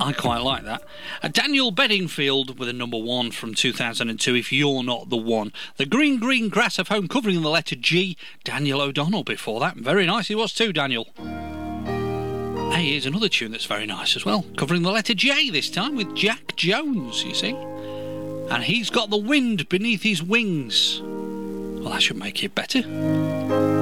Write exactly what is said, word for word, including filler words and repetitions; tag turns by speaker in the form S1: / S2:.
S1: I quite like that. Uh, Daniel Bedingfield with a number one from two thousand two, If You're Not the One. The Green Green Grass of Home covering the letter G. Daniel O'Donnell before that. Very nice he was too, Daniel. Hey, here's another tune that's very nice as well, covering the letter J this time with Jack Jones, you see. And He's Got the Wind Beneath His Wings. Well, that should make it better.